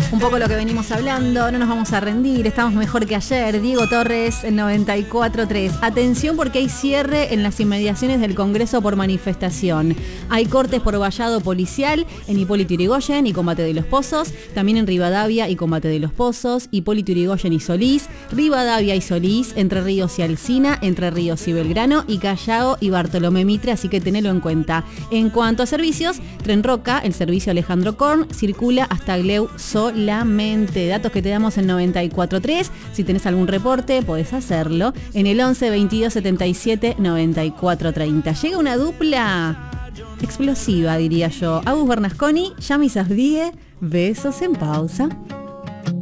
Un poco lo que venimos hablando, no nos vamos a rendir, estamos mejor que ayer. Diego Torres, en 94.3. Atención porque hay cierre en las inmediaciones del Congreso por manifestación. Hay cortes por vallado policial en Hipólito Yrigoyen y Combate de los Pozos, también en Rivadavia y Combate de los Pozos, Hipólito Yrigoyen y Solís, Rivadavia y Solís, Entre Ríos y Alsina, Entre Ríos y Belgrano y Callao y Bartolomé Mitre, así que tenelo en cuenta. En cuanto a servicios, Tren Roca, el servicio Alejandro Korn, circula hasta Gleu solamente. Datos que te damos en 94.3. Si tenés algún reporte, podés hacerlo en el 11 22 77 94 30. Llega una dupla explosiva, diría yo. Agus Bernasconi, Yami Safdie, besos en pausa.